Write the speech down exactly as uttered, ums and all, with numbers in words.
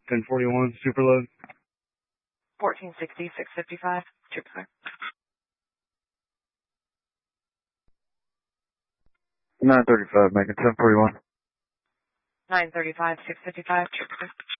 ten forty-one, Superload. fourteen sixty, six fifty-five, Trooper. nine thirty-five, making ten forty-one. nine thirty-five, six fifty-five, Trooper.